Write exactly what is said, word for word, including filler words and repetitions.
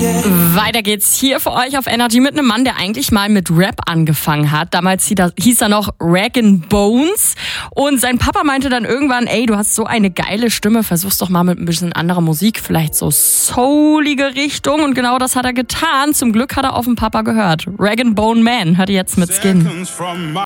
Weiter geht's hier für euch auf Energy mit einem Mann, der eigentlich mal mit Rap angefangen hat. Damals hieß er noch Rag'n'Bones Bones. Und sein Papa meinte dann irgendwann, ey, du hast so eine geile Stimme, versuch's doch mal mit ein bisschen anderer Musik, vielleicht so soulige Richtung. Und genau das hat er getan. Zum Glück hat er auf den Papa gehört. Rag and Bone Man hört ihr jetzt mit Skin.